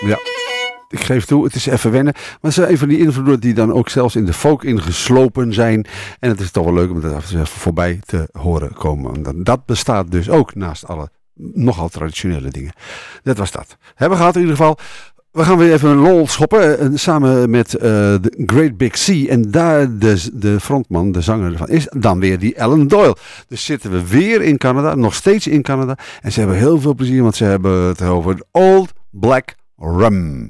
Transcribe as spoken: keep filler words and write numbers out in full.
Ja. Ik geef toe, het is even wennen. Maar het zijn een van die invloeden die dan ook zelfs in de folk ingeslopen zijn. En het is toch wel leuk om dat even voorbij te horen komen. Dat bestaat dus ook naast alle nogal traditionele dingen. Dat was dat. Hebben we gehad in ieder geval. We gaan weer even een lol schoppen. Samen met uh, The Great Big Sea. En daar de, de frontman, de zanger ervan, is dan weer die Alan Doyle. Dus zitten we weer in Canada. Nog steeds in Canada. En ze hebben heel veel plezier. Want ze hebben het over Old Black Rum.